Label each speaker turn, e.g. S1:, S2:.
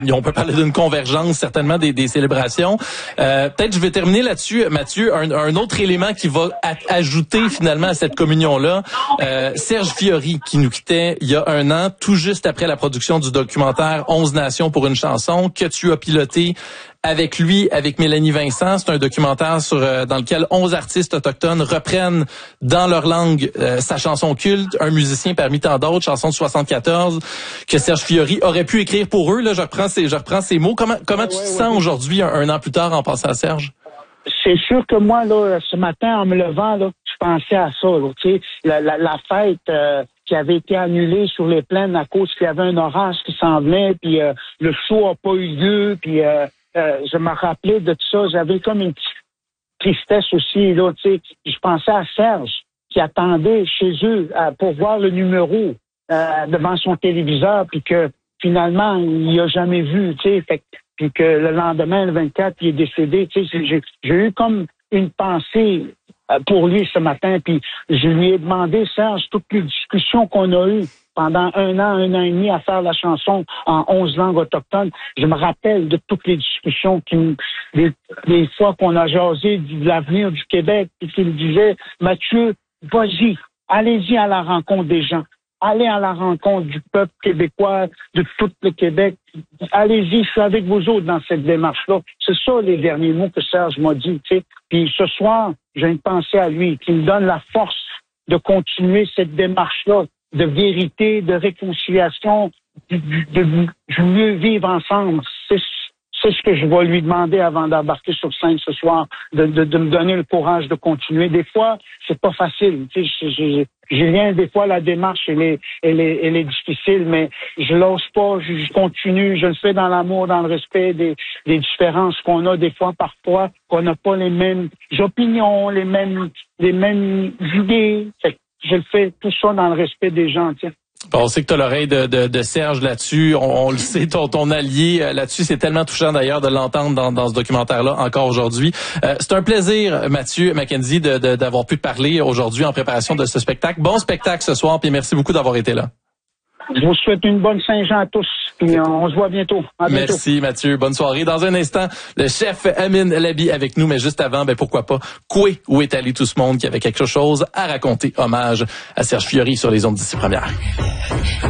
S1: On peut parler d'une convergence, certainement, des célébrations. Peut-être je vais terminer là-dessus, Mathieu, un autre élément qui va ajouter finalement à cette communion-là. Serge Fiori, qui nous quittait il y a un an, tout juste après la production du documentaire 11 nations pour une chanson, que tu as piloté avec lui, avec Mélanie Vincent. C'est un documentaire dans lequel 11 artistes autochtones reprennent dans leur langue sa chanson culte, un musicien parmi tant d'autres, chanson de 74, que Serge Fiori aurait pu écrire pour eux. Là, je reprends ces mots. Comment tu te sens aujourd'hui, un an plus tard, en passant à Serge?
S2: C'est sûr que moi, là, ce matin, en me levant, là, je pensais à ça. Là, tu sais, la fête qui avait été annulée sur les plaines à cause qu'il y avait un orage qui s'en venait, puis le show n'a pas eu lieu, puis je me rappelais de tout ça. J'avais comme une petite tristesse aussi, là, tu sais. Je pensais à Serge, qui attendait chez eux pour voir le numéro devant son téléviseur, puis que finalement, il n'a jamais vu, tu sais. Puis que le lendemain, le 24, il est décédé. Tu sais, j'ai eu comme une pensée pour lui ce matin, puis je lui ai demandé, Serge, toutes les discussions qu'on a eues pendant un an et demi à faire la chanson en 11 langues autochtones. Je me rappelle de toutes les discussions des fois qu'on a jasé de l'avenir du Québec, puis qu'il disait, Mathieu, vas-y, allez-y à la rencontre des gens. Allez à la rencontre du peuple québécois, de tout le Québec. Allez-y, je suis avec vous autres dans cette démarche-là. C'est ça les derniers mots que Serge m'a dit, tu sais. Puis ce soir, j'ai une pensée à lui qui me donne la force de continuer cette démarche-là de vérité, de réconciliation, de mieux vivre ensemble. C'est ce que je vais lui demander avant d'embarquer sur scène ce soir, de me donner le courage de continuer. Des fois, c'est pas facile. Tu sais, Julien, des fois, la démarche, elle est difficile, mais je lâche pas, je continue, je le fais dans l'amour, dans le respect des différences qu'on a des fois, parfois, qu'on n'a pas les mêmes opinions, les mêmes idées. Fait que je le fais tout ça dans le respect des gens, tiens.
S1: On sait que tu as l'oreille de Serge là-dessus. On le sait, ton allié là-dessus. C'est tellement touchant d'ailleurs de l'entendre dans ce documentaire-là encore aujourd'hui. C'est un plaisir, Mathieu Mackenzie, d'avoir pu te parler aujourd'hui en préparation de ce spectacle. Bon spectacle ce soir, puis merci beaucoup d'avoir été là.
S2: Je vous souhaite une bonne Saint-Jean à tous, puis on se voit bientôt. À bientôt.
S1: Merci Mathieu, bonne soirée. Dans un instant, le chef Amin Labi avec nous, mais juste avant, pourquoi pas, Koué, où est allé tout ce monde qui avait quelque chose à raconter. Hommage à Serge Fiori sur les ondes d'ici première.